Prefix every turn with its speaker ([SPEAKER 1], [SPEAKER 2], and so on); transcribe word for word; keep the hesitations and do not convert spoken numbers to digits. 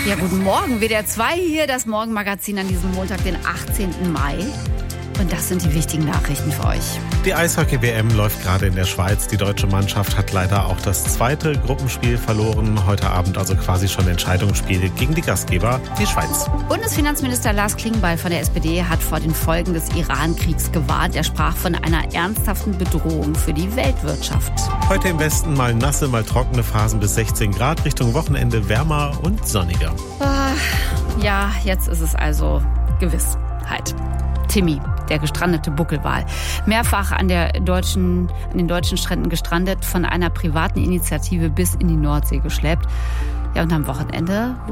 [SPEAKER 1] Ja, guten Morgen. W D R zwei hier, das Morgenmagazin an diesem Montag, den achtzehnten Mai. Und das sind die wichtigen Nachrichten für euch.
[SPEAKER 2] Die Eishockey-W M läuft gerade in der Schweiz. Die deutsche Mannschaft hat leider auch das zweite Gruppenspiel verloren. Heute Abend also quasi schon Entscheidungsspiel gegen die Gastgeber, die Schweiz.
[SPEAKER 1] Bundesfinanzminister Lars Klingbeil von der S P D hat vor den Folgen des Iran-Kriegs gewarnt. Er sprach von einer ernsthaften Bedrohung für die Weltwirtschaft.
[SPEAKER 2] Heute im Westen mal nasse, mal trockene Phasen bis sechzehn Grad. Richtung Wochenende wärmer und sonniger.
[SPEAKER 1] Ja, jetzt ist es also Gewissheit. Timmy, der gestrandete Buckelwal, mehrfach an, der deutschen, an den deutschen Stränden gestrandet, von einer privaten Initiative bis in die Nordsee geschleppt. Ja, und am Wochenende wurde